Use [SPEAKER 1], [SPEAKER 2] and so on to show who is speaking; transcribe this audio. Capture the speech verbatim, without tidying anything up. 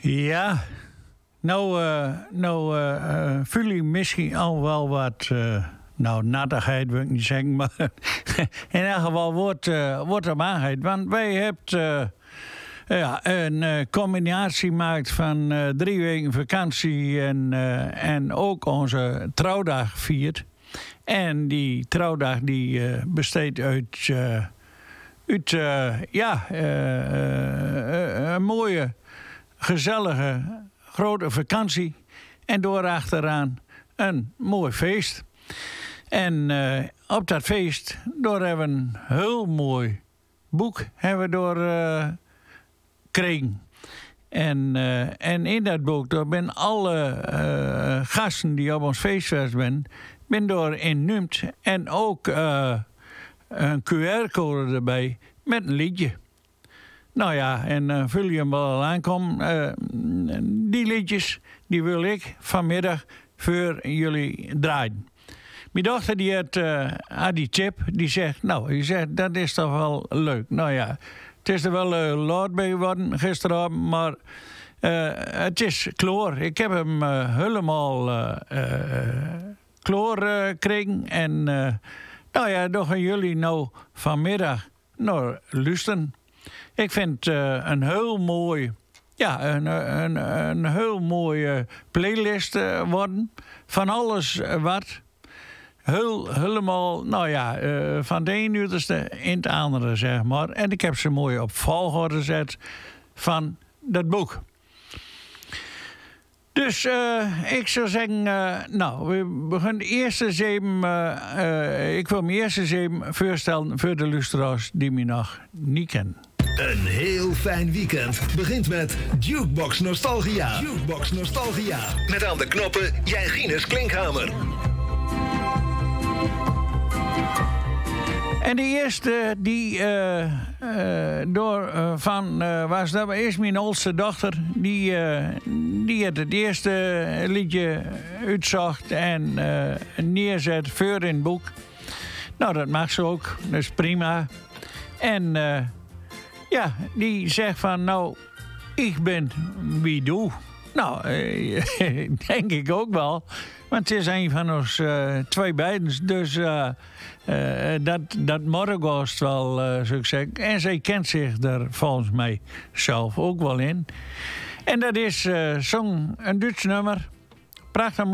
[SPEAKER 1] Ja, nou, uh, nou uh, uh, voel je misschien al wel wat, uh, nou, nattigheid wil ik niet zeggen, maar in elk geval wordt, uh, wordt er maagheid. Want wij hebben uh, ja, een uh, combinatie gemaakt van uh, drie weken vakantie en, uh, en ook onze trouwdag viert. En die trouwdag die uh, besteedt uit, uh, uit uh, ja, uh, uh, een mooie, gezellige, grote vakantie. En door achteraan een mooi feest. En uh, op dat feest, door hebben we een heel mooi boek hebben we door uh, kregen. En, uh, en in dat boek, daar ben alle uh, gasten die op ons feest zijn, ben door innoemd. En ook uh, een Q R-code erbij met een liedje. Nou ja, en uh, vul je hem wel aankomen. Uh, die liedjes, die wil ik vanmiddag voor jullie draaien. Mijn dochter die had, uh, had die tip, die zegt, nou, die zegt, dat is toch wel leuk. Nou ja, het is er wel uh, laat bij geworden gisteravond, maar uh, het is kloor. Ik heb hem uh, helemaal uh, uh, kloor uh, gekregen. En uh, nou ja, dan gaan jullie nou vanmiddag nou, luisteren. Ik vind uh, een heel mooi, ja, een, een, een heel mooie playlist uh, worden. Van alles wat. Heel, helemaal, nou ja, uh, van de ene uiterste in het andere, zeg maar. En ik heb ze mooi op volgorde gezet van dat boek. Dus uh, ik zou zeggen, uh, nou, we beginnen de eerste zeven. Uh, uh, ik wil mijn eerste zeven voorstellen voor de luisteraars die me nog niet kennen.
[SPEAKER 2] Een heel fijn weekend begint met Jukebox Nostalgia. Jukebox Nostalgia. Met aan de knoppen Jijgines Klinkhamer.
[SPEAKER 1] En de eerste die uh, uh, door uh, van uh, was, dat was eerst mijn oudste dochter. Die, uh, die had het eerste liedje uitzocht en uh, neerzet voor in het boek. Nou, dat mag ze ook. Dat is prima. En uh, ja, die zegt van, nou, ik ben wie doe. Nou, uh, denk ik ook wel. Want het is een van ons uh, twee beiden. Dus uh, uh, dat, dat morgengost wel, uh, zou ik zeggen. En zij kent zich er volgens mij zelf ook wel in. En dat is uh, zo'n een Duits nummer. Prachtig.